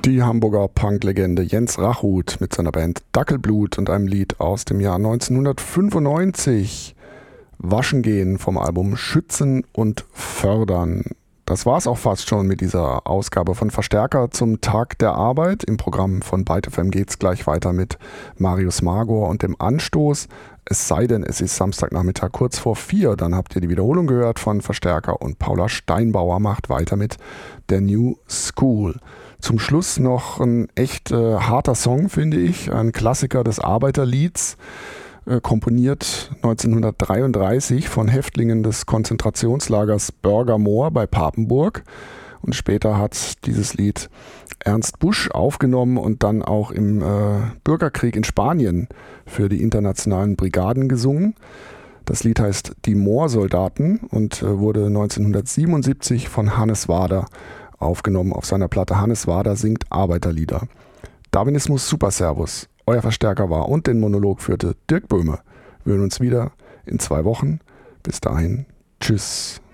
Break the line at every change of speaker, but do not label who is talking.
Die Hamburger Punk-Legende Jens Rachut mit seiner Band Dackelblut und einem Lied aus dem Jahr 1995. Waschen gehen vom Album Schützen und Fördern. Das war's auch fast schon mit dieser Ausgabe von Verstärker zum Tag der Arbeit. Im Programm von Byte FM geht's gleich weiter mit Marius Magor und dem Anstoß. Es sei denn, es ist Samstagnachmittag kurz vor 4. Dann habt ihr die Wiederholung gehört von Verstärker und Paula Steinbauer macht weiter mit der New School. Zum Schluss noch ein echt harter Song, finde ich. Ein Klassiker des Arbeiterlieds. Komponiert 1933 von Häftlingen des Konzentrationslagers Börgermoor bei Papenburg. Und später hat dieses Lied Ernst Busch aufgenommen und dann auch im Bürgerkrieg in Spanien für die internationalen Brigaden gesungen. Das Lied heißt Die Moorsoldaten und wurde 1977 von Hannes Wader aufgenommen auf seiner Platte Hannes Wader singt Arbeiterlieder. Darwinismus Super Servus. Euer Verstärker war und den Monolog führte Dirk Böhme. Wir hören uns wieder in 2 Wochen. Bis dahin, tschüss.